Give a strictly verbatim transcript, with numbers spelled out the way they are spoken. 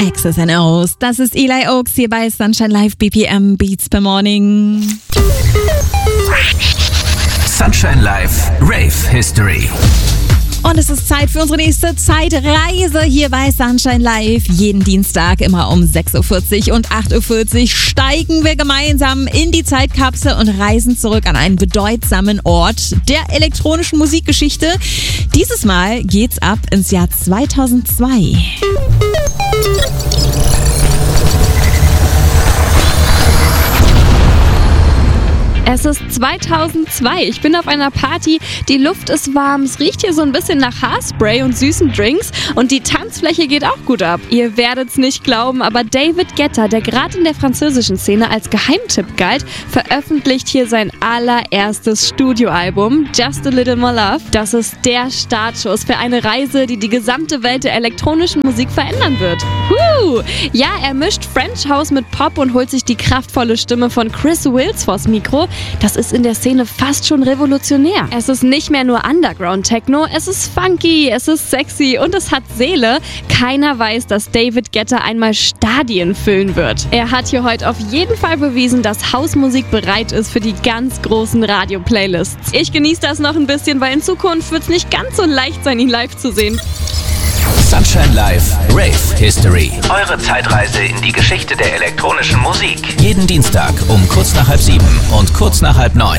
X's and O's. Das ist Eli Oaks hier bei Sunshine Live B P M Beats per Morning. Sunshine Live Rave History. Und es ist Zeit für unsere nächste Zeitreise hier bei Sunshine Live. Jeden Dienstag immer um sechs Uhr vierzig und acht Uhr vierzig steigen wir gemeinsam in die Zeitkapsel und reisen zurück an einen bedeutsamen Ort der elektronischen Musikgeschichte. Dieses Mal geht's ab ins Jahr zweitausendzwei. Es ist zweitausendzwei. Ich bin auf einer Party. Die Luft ist warm. Es riecht hier so ein bisschen nach Haarspray und süßen Drinks. Und die Tanzfläche geht auch gut ab. Ihr werdet's nicht glauben, aber David Guetta, der gerade in der französischen Szene als Geheimtipp galt, veröffentlicht hier sein allererstes Studioalbum, Just a Little More Love. Das ist der Startschuss für eine Reise, die die gesamte Welt der elektronischen Musik verändern wird. Huh. Ja, er mischt French House mit Pop und holt sich die kraftvolle Stimme von Chris Wills vors Mikro. Das ist in der Szene fast schon revolutionär. Es ist nicht mehr nur Underground-Techno, es ist funky, es ist sexy und es hat Seele. Keiner weiß, dass David Guetta einmal Stadien füllen wird. Er hat hier heute auf jeden Fall bewiesen, dass Hausmusik bereit ist für die ganz großen Radio-Playlists. Ich genieße das noch ein bisschen, weil in Zukunft wird es nicht ganz so leicht sein, ihn live zu sehen. Sunshine Live Rave History. Eure Zeitreise in die Geschichte der elektronischen Musik. Jeden Dienstag um kurz nach halb sieben und kurz nach halb neun.